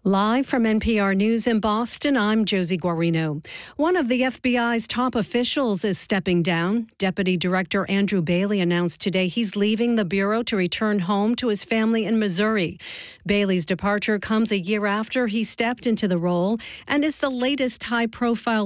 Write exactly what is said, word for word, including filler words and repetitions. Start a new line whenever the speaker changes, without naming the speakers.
Live from N P R News in Boston, I'm Josie Guarino. One of the F B I's top officials is stepping down. Deputy Director Andrew Bailey announced today he's leaving the Bureau to return home to his family in Missouri. Bailey's departure comes a year after he stepped into the role and is the latest high-profile